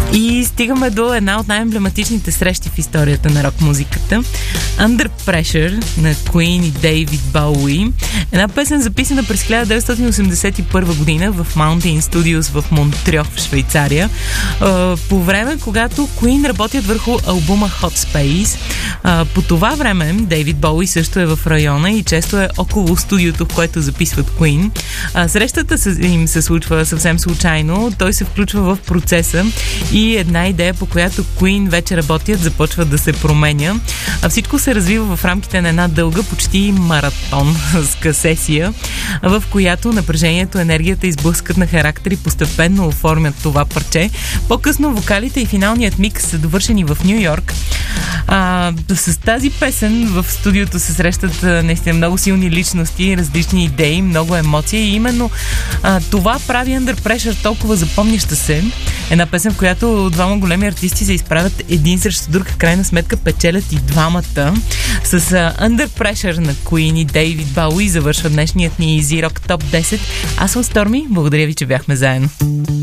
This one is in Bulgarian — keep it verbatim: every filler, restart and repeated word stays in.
И стигаме до една от най-емблематичните срещи в историята на рок-музиката. Under Pressure на Queen и Дейвид Боуи. Една песен, записана през хиляда деветстотин осемдесет и първа година в Mountain Studios в Монтрьох в Швейцария. По време, когато Queen работят върху албума Hot Space. По това време Дейвид Боуи също е в района и често е около студиото, в което записват Queen. Срещата им се случва съвсем случайно. Той се включва в процеса и една идея, по която Queen вече работят, започва да се променя. А всичко се развива в рамките на една дълга, почти маратон с сесия, в която напрежението, енергията и сблъскът на характери постепенно оформят това парче. По-късно вокалите и финалният микс са довършени в Ню Йорк. А, с тази песен в студиото се срещат наистина много силни личности, различни идеи, много емоции и именно а, това прави Under Pressure толкова запомняща се. Една песен, в която двама големи артисти се изправят един срещу друг, в крайна сметка печелят и двамата. С uh, Under Pressure на Queen и Дейвид Боуи завършва днешният ни Easy Rock Топ десет. Аз съм Stormy, благодаря ви, че бяхме заедно.